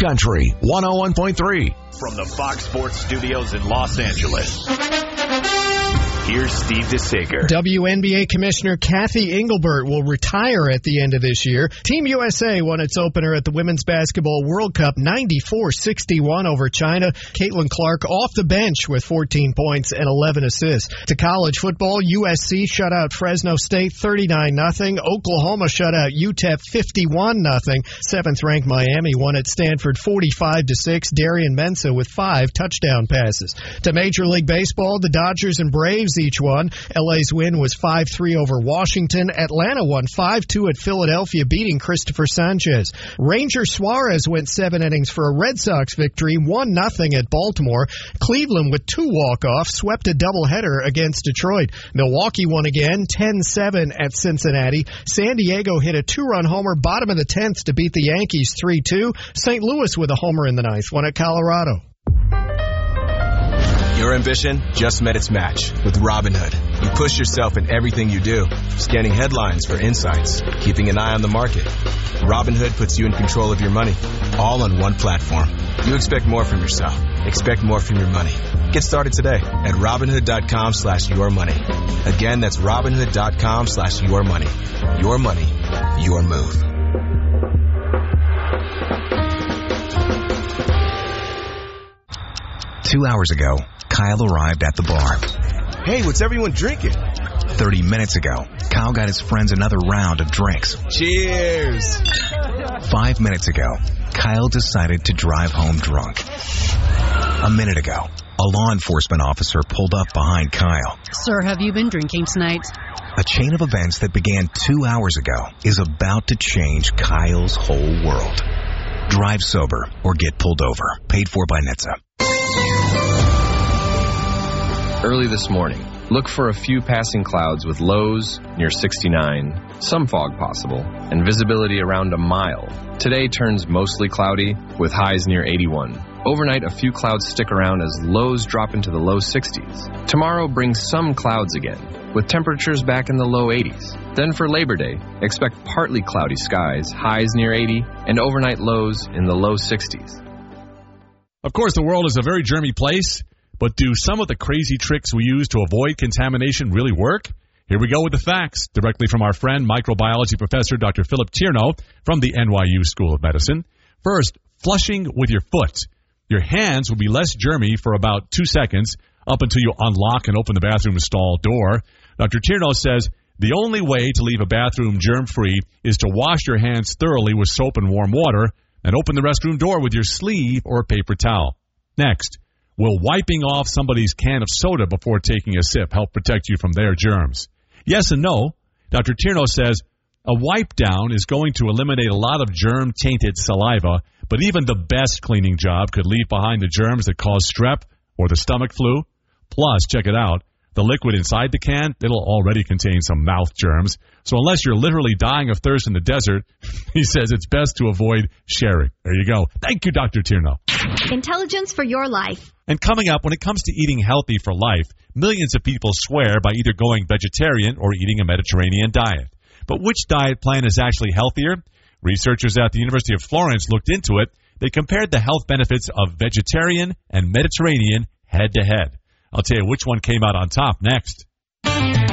Country 101.3. From the Fox Sports Studios in Los Angeles, here's Steve DeSager. WNBA Commissioner Kathy Engelbert will retire at the end of this year. Team USA won its opener at the Women's Basketball World Cup 94-61 over China. Caitlin Clark off the bench with 14 points and 11 assists. To college football, USC shut out Fresno State 39-0. Oklahoma shut out UTEP 51-0. Seventh-ranked Miami won at Stanford 45-6. Darian Mensah with 5 touchdown passes. To Major League Baseball, the Dodgers and Braves each won. LA's win was 5-3 over Washington. Atlanta won 5-2 at Philadelphia, beating Christopher Sanchez. Ranger Suarez went 7 innings for a Red Sox victory, 1-0 at Baltimore. Cleveland, with 2 walk-offs, swept a doubleheader against Detroit. Milwaukee won again, 10-7 at Cincinnati. San Diego hit a 2-run homer bottom of the 10th to beat the Yankees 3-2. St. Louis with a homer in the 9th won at Colorado. Your ambition just met its match with Robinhood. You push yourself in everything you do, scanning headlines for insights, keeping an eye on the market. Robinhood puts you in control of your money, all on one platform. You expect more from yourself. Expect more from your money. Get started today at Robinhood.com/yourmoney. Again, that's Robinhood.com/yourmoney. Your money, your move. Two hours ago, Kyle arrived at the bar. Hey, what's everyone drinking? 30 minutes ago, Kyle got his friends another round of drinks. Cheers! 5 minutes ago, Kyle decided to drive home drunk. A minute ago, a law enforcement officer pulled up behind Kyle. Sir, have you been drinking tonight? A chain of events that began 2 hours ago is about to change Kyle's whole world. Drive sober or get pulled over. Paid for by NHTSA. Early this morning, look for a few passing clouds with lows near 69, some fog possible, and visibility around a mile. Today turns mostly cloudy with highs near 81. Overnight, a few clouds stick around as lows drop into the low 60s. Tomorrow brings some clouds again, with temperatures back in the low 80s. Then for Labor Day, expect partly cloudy skies, highs near 80, and overnight lows in the low 60s. Of course, the world is a very germy place. But do some of the crazy tricks we use to avoid contamination really work? Here we go with the facts, directly from our friend, microbiology professor Dr. Philip Tierno from the NYU School of Medicine. First, flushing with your foot. Your hands will be less germy for about 2 seconds up until you unlock and open the bathroom stall door. Dr. Tierno says the only way to leave a bathroom germ-free is to wash your hands thoroughly with soap and warm water and open the restroom door with your sleeve or paper towel. Next, will wiping off somebody's can of soda before taking a sip help protect you from their germs? Yes and no. Dr. Tierno says a wipe down is going to eliminate a lot of germ-tainted saliva, but even the best cleaning job could leave behind the germs that cause strep or the stomach flu. Plus, check it out, the liquid inside the can, it'll already contain some mouth germs. So unless you're literally dying of thirst in the desert, he says it's best to avoid sharing. There you go. Thank you, Dr. Tierno. Intelligence for your life. And coming up, when it comes to eating healthy for life, millions of people swear by either going vegetarian or eating a Mediterranean diet. But which diet plan is actually healthier? Researchers at the University of Florence looked into it. They compared the health benefits of vegetarian and Mediterranean head-to-head. I'll tell you which one came out on top next.